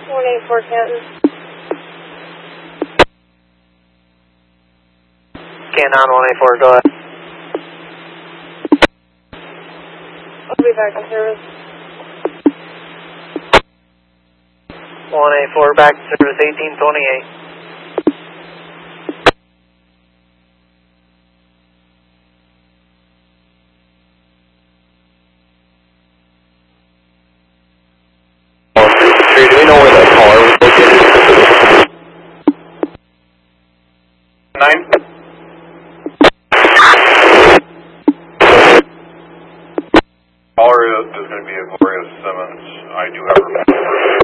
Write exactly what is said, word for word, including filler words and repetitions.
one eight four Canton. Canton one eight four, go ahead. I'll be back on service. one eight four, back to service eighteen twenty-eight. Do we know where that car was located? Nine. Caller is going to be a Gloria Simmons. I do have her.